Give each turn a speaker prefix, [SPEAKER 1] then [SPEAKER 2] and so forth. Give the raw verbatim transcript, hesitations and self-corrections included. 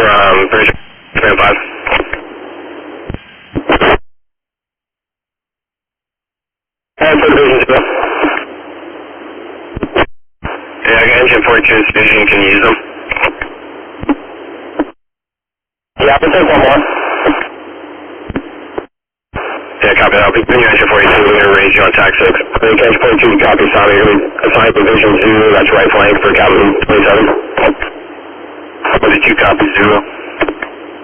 [SPEAKER 1] from Bridge Command five. And for Division zero. Yeah, I got engine forty-two Division, can you use them? Yeah, I can take one more. Yeah, copy that. I'll be bringing engine forty-two, we're going to raise you on tax six. I think engine forty-two, copy, Tommy. You're going to assign Division two, that's right flank for Captain twenty-seven. forty-two, copy, zero.